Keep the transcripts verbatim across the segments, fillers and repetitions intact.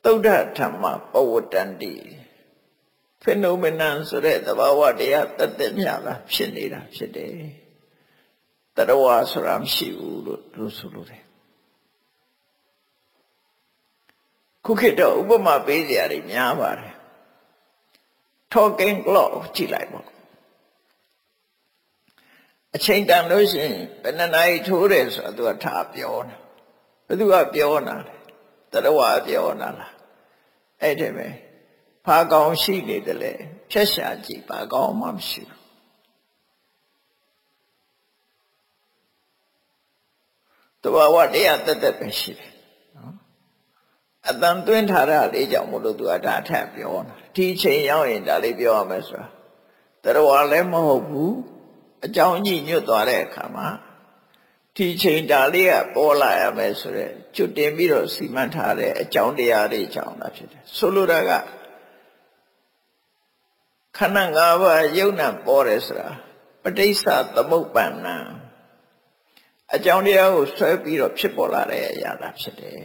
သုဒ္ဓဓမ္မပဝတ္တန္တိ phenomenon ဆိုတဲ့သဘာဝတရားတသက်မြတာဖြစ်နေတာဖြစ်တယ်တရဝါဆိုတာမရှိဘူးလို့လို့ဆိုလို့တယ်ခုခေတ်တော့ဥပမာပေးစရာတွေများပါတယ် talking clock ကြည့်လိုက်ပေါ့အချိန်တန်လို့ရှိရင်ဘယ်နှစ်နာရီထိုးတယ်ဆိုတာသူကထားပြောတာဘယ်သူကပြောနာလဲတရဝါပြောနာလားအဲ့ဒီပဲဘာကောင်းရှိနေတယ်လဲဖြတ်ရှာကြည့်ဘာကောင်းမှမရှိဘူးတဘာဝတရားတက်တက်ပဲရှိတယ်နော်အတန်သွင်းထားတာလေးကြောင့်မို့လို့သူကဒါထပ်ပြောတာဒီချိန်ရောက်ရင်ဒါလေးပြောရမယ်ဆိုတာတရဝါလည်းမဟုတ်ဘူးအကြောင်းကြီးညွတ်သွားတဲ့အခါမှာဒီချိန်ဒါလေးကပေါ်လာရမယ်ဆိုတော့ကျွတ်တင်ပြီးတော့စီမံထားတဲ့အကြောင်းတရားတွေကြောင့်တာဖြစ်တယ်ဆိုလိုတာကခန္ဓာ၅ပါးယုံနာပေါ်တယ်ဆိုတာပဋိစ္စသမုပ္ပန္နအကြောင်းတရားကိုဆွဲပြီးတော့ဖြစ်ပေါ်လာတဲ့အရာသာဖြစ်တယ်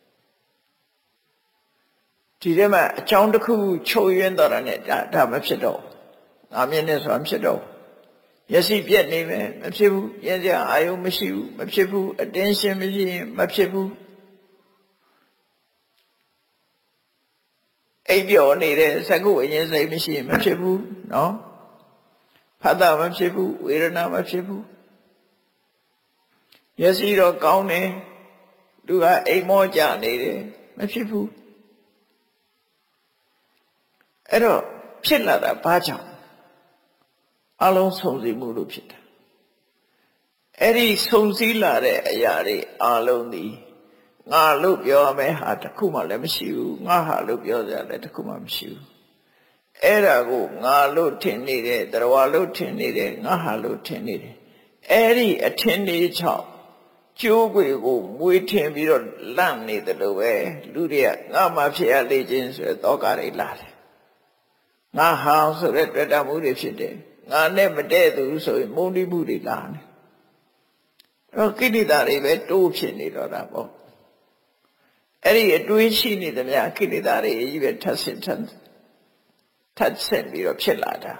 ဒီထဲမှာအကြောင်းတစ်ခုချုပ်ရင်းတော့တာနဲ့ဒါဒါမဖြစ်တော့ငါမြင်နေဆိုတာမဖြစ်တော့မျက်စိပြက်နေမယ်မဖြစ်ဘူးရင်းစရာအာယုံမရှိဘူးမဖြစ်ဘူး attention မရှိရင်မဖြစ်ဘူးအိပ်ပျော်နေတဲ့စကုဝိညာဉ်စိတ်မရှိရင်မဖြစ်ဘူးနော်ဖတ်တာမဖြစ်ဘူးဝေဒနာမဖြစ်ဘူးမျက်စိတော့ကောင်းတယ်သူကအိမ်မောကြနေတယ်မဖြစ်ဘူးအဲ့တော့ဖြစ်လာတာဘာကြောင့်အလုံးစုံစည်းမှုလို့ဖြစ်တာအဲ့ဒီစုံစည်းလာတဲ့အရာတွေအလုံးဒီငါလို့ပြောရမယ့်ဟာတစ်ခုမှလည်းမရှိဘူးငါဟာလို့ပြောကြတယ်တစ်ခုမှမရှိဘူးအဲ့ဒါကိုငါလို့ထင်နေတယ်တရဝါလို့ထင်နေတယ်ငါဟာလို့ထင်နေတယ်အဲ့ဒီအထင်လေးချောက်ကျိုးွယ်ကိုမွေးထင်ပြီးတော့လန့်နေတယ်လို့ပဲလူတွေကငါမှဖြစ်ရလေခြင်းဆိုတဲ့တောကတွေလာတယ်ငါဟာဆိုတဲ့တွေ့တာမှုတွေဖြစ်တယ်ငါနဲ့မတည့်သူဆိုရင်မုန်းတိမှုတွေလာတယ်အဲ့တော့ကိလေသာတွေပဲတိုးဖြစ်နေတော့တာပေါ့အဲ့ဒီအတွေးရှိနေသမျှကိလေသာတွေကြီးပဲထပ်ဆင့်ထပ်ထပ်ဆင့်ပြီးတော့ဖြစ်လာတာ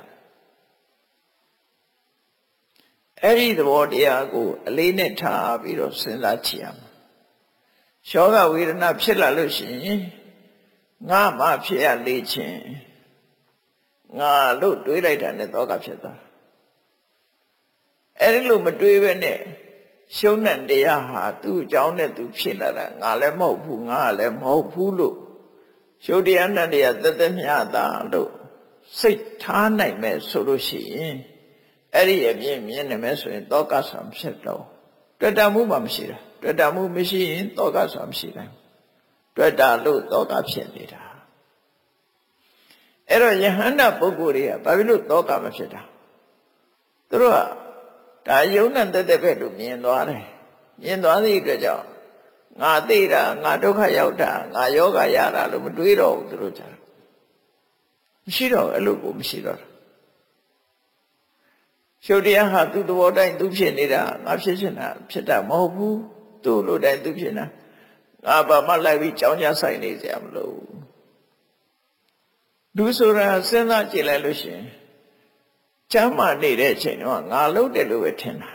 အဲ့ဒီသဘောတရားကိုအလေးနဲ့ထားပြီးတော့စဉ်းစားကြည့်ရမှာယောဂဝေဒနာဖြစ်လာလို့ရှိရင်ငါမှဖြစ်ရလေခြင်းငါလို့တွေးလိုက်တာနဲ့သောကဖြစ်သွားအဲ့ဒီလိုမတွေးဘဲနဲ့ရှုံးတဲ့တရားဟာသူ့အကြောင်းနဲ့သူဖြစ်လာတာငါလည်းမဟုတ်ဘူးငါလည်းမဟုတ်ဘူးလို့ရှုပ်တရားနဲ့တရားသက်သက်မျှတာလို့စိတ်ထားနိုင်မဲ့ဆိုလို့ရှိရင်အဲ့ဒီအမြင်မြင်နေမဲ့ဆိုရင်သောကဆံဖြစ်တော့တွေ့တာမှုမှမရှိတာတွေ့တာမှုမရှိရင်သောကဆံမရှိနိုင်တွေ့တာလို့သောကဖြစ်နေတာအဲ့တော့ယဟန္တာပုဂ္ဂိုလ်တွေကဘာဖြစ်လို့သောကမဖြစ်တာသူတို့ကဒါယုံနဲ့တက်တက်ပဲလို့မြင်သွားတယ်မြင်သွားသည့်အတွက်ကြောင့်ငါသိတာငါဒုက္ခရောက်တာငါယောဂရတာလို့မတွေးတော့ဘူးသူတို့ကြတယ်မရှိတော့အဲ့လိုကိုမရှိတော့ရှုပ်တရားဟာသူ့သဘောတိုင်းသူဖြစ်နေတာငါဖြစ်နေတာဖြစ်တာမဟုတ်ဘူးသူ့လိုတိုင်းသူဖြစ်နေတာငါဘာမှလိုက်ပြီးကြောင်းကြဆိုင်နေစရာမလိုဘူးလူဆိုတာစဉ်းစားကြည့်လိုက်လို့ရှိရင်ကျမ်းမာနေတဲ့အချိန်တော့ငါလုပ်တယ်လို့ပဲထင်တာ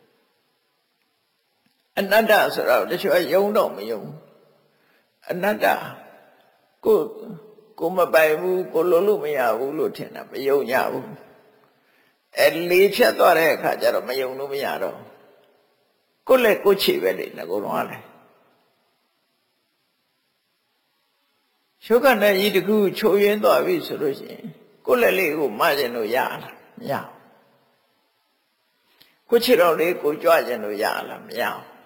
အနတ္တဆိုတော့တချို့ယုံတော့မယုံအနတ္တကိုကိုမပိုင်ဘူးကိုလိုလို့မရဘူးလို့ထင်တာမယုံကြဘူးအဲလေးဖြတ်သွားတဲ့အခါကျတော့မယုံလို့မရတော့ကိုလည်းကိုချေပဲလေငါကတော့လည်းရှုခန္ဓာကြီးတခုချိုးရင်းသွားပြီဆိုလို့ရှိရင်ကိုလည်းလေးကိုမကျင်လို့ရလားမရကိုချေတော်လေးကိုကြွကျင်လို့ရလားမရ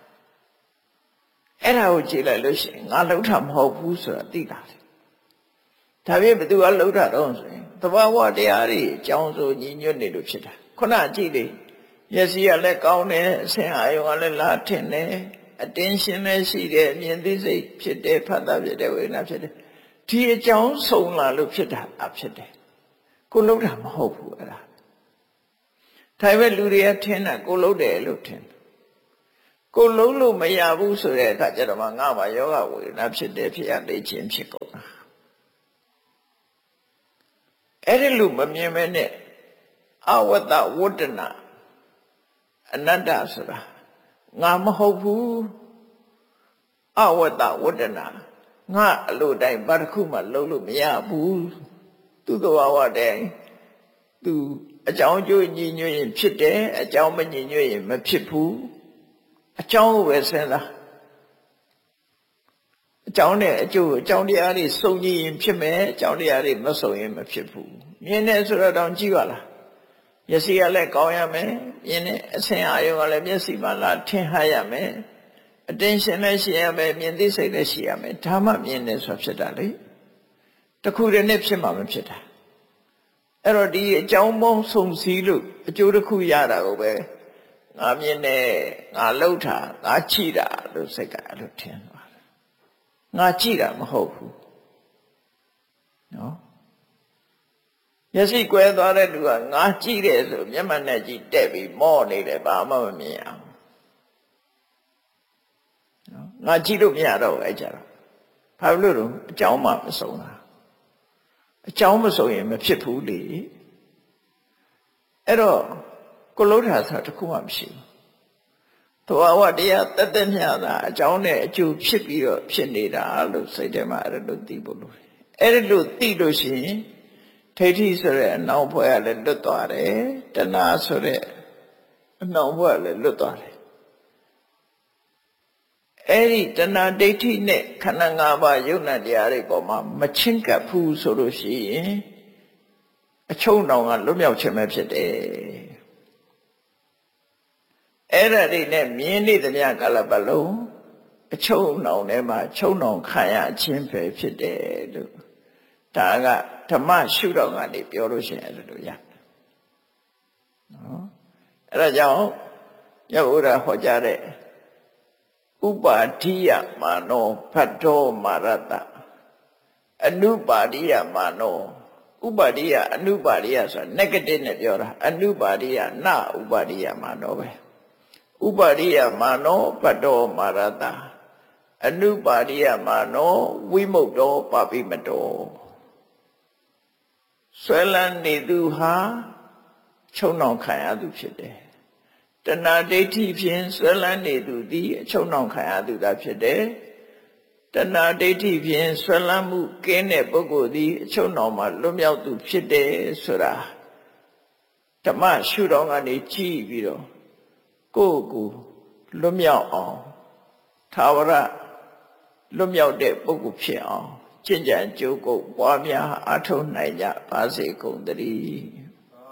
အဲ့ဒါကိုကြည့်လိုက်လို့ရှိရင်ငါလှုပ်တာမဟုတ်ဘူးဆိုတာသိတာလေဒါပြင်ဘယ်သူကလှုပ်တာတော့ဆိုရင်သဘာဝတရားတွေအကြောင်းဆိုညီညွတ်နေလို့ဖြစ်တာခုနကြည့်လေမျက်စိကလည်းကောင်းတယ်အဆင်အာရုံကလည်းလာထင်တယ်အတင်းရှင်လည်းရှိတယ်မြင်သိစိတ်ဖြစ်တယ်ဖတ်တာဖြစ်တယ်ဝေဒနာဖြစ်တယ်ဒီအကြောင်းဆုံးလာလို့ဖြစ်တာအဖြစ်တယ်ကိုလှုပ်တာမဟုတ်ဘူးအဲ့ဒါဒါပေမဲ့လူတွေကထင်တာကိုလှုပ်တယ်လို့ထင်ကိုလှုပ်လို့မရဘူးဆိုတဲ့အခါကျတော့မှငါ့မှာယောဂဝေဒနာဖြစ်တယ်ဖြစ်ရလေ့ချင်းဖြစ်ကုန်တာအဲ့ဒီလိုမမြင်မဲနဲ့အဝတ္တဝတ္တနာအနတ္တဆိုတာငါမဟုတ်ဘူးအဝတ္တဝတ္တနာငါအလိုတိုင်းဘာတစ်ခုမှလုံးလို့မရဘူးသူ့သဘာဝတည်းသူအကြောင်းကျိုးညီညွတ်ရင်ဖြစ်တယ်အကြောင်းမညီညွတ်ရင်မဖြစ်ဘူးအကြောင်းကိုပဲစဉ်းစားအကြောင်းနဲ့အကျိုးအကြောင်းတရားတွေစုံညီရင်ဖြစ်မယ်အကြောင်းတရားတွေမစုံရင်မဖြစ်ဘူးမြင်တယ်ဆိုတော့တောင်ကြည့်ပါလားမျက်စိကလည်းကောင်းရမယ်မြင်တယ်အဆင်အာရုံကလည်းမျက်စိမှလာထင်ဟရမယ်attention လည်းရှိရမယ်မြင်သိစိတ်လည်းရှိရမယ်ဒါမှမြင်တယ်ဆိုတာဖြစ်တာလေတခုတည်းနဲ့ဖြစ်မှမဖြစ်တာအဲ့တော့ဒီအကြောင်းပေါင်းစုံစည်းလို့အကျိုးတစ်ခုရတာကိုပဲငါမြင်တယ်ငါလှုပ်တာငါကြည့်တာလို့စိတ်ကအဲ့လိုထင်သွားတယ်ငါကြည့်တာမဟုတ်ဘူးနော်မျက်စိကွဲသွားတဲ့လူကငါကြည့်တယ်ဆိုမျက်မှန်နဲ့ကြည့်တက်ပြီးမော့နေတယ်ဘာမှမမြင်အောင်နော်ငါကြည့်လို့မရတော့ဘူးအဲ့ကြတော့ဘာလို့လဲအကြောင်းမှမစုံတာအကြောင်းမစုံရင်မဖြစ်ဘူးလေအဲ့တော့ကိုလုံးထာဆိုတာတစ်ခုမှမရှိဘူးသဘာဝတရားတက်တက်မြတာအကြောင်းနဲ့အကျိုးဖြစ်ပြီးတော့ဖြစ်နေတာလို့စိတ်ထဲမှာအဲ့လိုသိဖို့လိုတယ်အဲ့လိုသိလို့ရှိရင်ထိဋ္ဌိဆိုတဲ့အနှောင်ဖွဲ့ကလည်းလွတ်သွားတယ်တဏှာဆိုတဲ့အနှောင်ဖွဲ့ကလည်းလွတ်သွားတယ်အဲ့ဒီတဏှာဒိဋ္ဌိနဲ့ခန္ဓာ၅ပါးယုံနာတရားတွေပေါ်မှာမချင်းကပ်ဘူးဆိုလို့ရှိရင်အချုပ်နှောင်ကလွတ်မြောက်ခြင်းပဲဖြစ်တယ်အဲ့ဒါတွေနဲ့မြင်နေသမျှကာလပတ်လုံးအချုပ်နှောင်ထဲမှာချုပ်နှောင်ခံရခြင်းပဲဖြစ်တယ်လို့ဒါကဓမ္မရှုတော့ကနေပြောလို့ရှိရင်အဲ့လိုရနော်အဲ့ဒါကြောင့်မြတ်ဗုဒ္ဓဟောကြားတဲ့ဥပါဒိယမာနောဖတ်တော်မာရတအနုပါဒိယမာနောဥပါဒိယအနုပါဒိယဆိုတာ negative နဲ့ပြောတာအနုပါဒိယနဥပါဒိယမာနောပဲဥပါဒိယမာနောဖတ်တော်မာရတအနုပါဒိယမာနောဝိမု ക്തോ ပါပိမတောဆွဲလန်းနေသူဟာချုပ်နှောင်ခံရသူဖြစ်တယ်တဏှာဒိဋ္ဌိဖြင့်ဆွဲလန်းနေသူသည်အချုပ်နှောင်ခံရသူသာဖြစ်တယ်တဏှာဒိဋ္ဌိဖြင့်ဆွဲလန်းမှုကင်းတဲ့ပုဂ္ဂိုလ်သည်အချုပ်နှောင်မှလွတ်မြောက်သူဖြစ်တယ်ဆိုတာဓမ္မရှုတော်ကနေကြည့်ပြီးတော့ကိုယ့်ကိုလွတ်မြောက်အောင်သာဝရလွတ်မြောက်တဲ့ပုဂ္ဂိုလ်ဖြစ်အောင်ကျင့်ကြံကြိုးကုပ်ပွားများအားထုတ်နိုင်ကြပါစေကုန်သတည်း